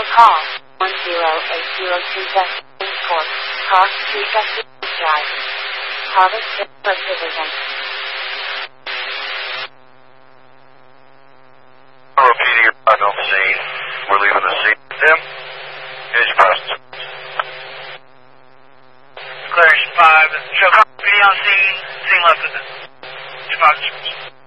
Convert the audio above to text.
call 108027 Court, Cross Street, Drive, Harvest Division. PD, on the scene. We're leaving the scene. Tim, here's your press. Declaration 5. Show PD on scene. Scene left of it. 5.